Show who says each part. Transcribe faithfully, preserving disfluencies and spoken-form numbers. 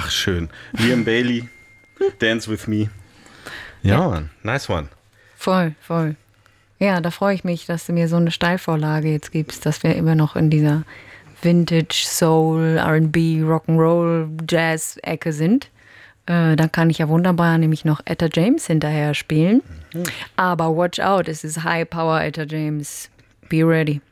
Speaker 1: Ach, schön. Liam Bailey, Dance With Me. Ja, ja, Mann, nice one.
Speaker 2: Voll, voll. Ja, da freue ich mich, dass du mir so eine Steilvorlage jetzt gibst, dass wir immer noch in dieser Vintage, Soul, R and B, Rock'n'Roll, Jazz-Ecke sind. Äh, dann kann ich ja wunderbar nämlich noch Etta James hinterher spielen. Mhm. Aber watch out, es ist High Power Etta James. Be ready.